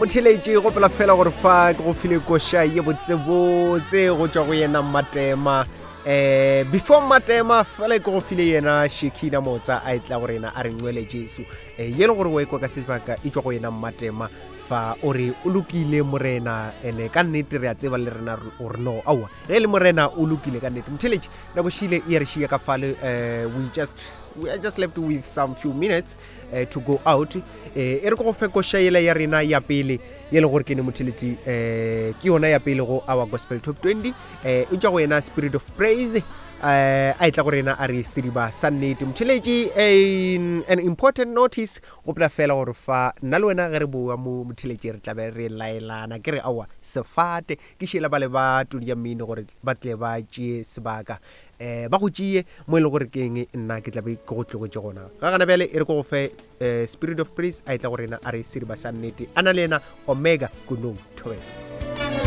motheletše go pela fela gore fa ke go file koša ye botsebotse go tšwa go yena Matema. Before Matema fela ke go file yena Shekina Motsa a etla gore yena a re ngwele Jesu ye le gore o ekwa ka sebaka e tšwa go yena Matema fa ore o lokile morena ene ka nnete re a tseba le rena gore no aua ge le morena o lokile ka nnete motheletše nako šile e re šia ka fale we are just left with some few minutes to go out e re go fe koša yela ya rena ya pele ye le gore ke ne motheletše ke yona ya pele go our gospel top 20 e tšwa go yena Spirit of Praise a etla gore yena a re sediba sa nnete motheletše an important notice go pela fela gore fa nna le wena ge re boa mo motheletše re tlabe re laelana ke re aua sefate ke šela ba le ba tudia mmino gore ba tle ba tšee sebaka ba go tšee mo e le gore ke eng nna ke tlabe ke go tlogotše gona ga gana bjale e re ko go fe Spirit of Praise a etla gore yena a re sediba sa nnete a na le yena Omega Kunong Thobela.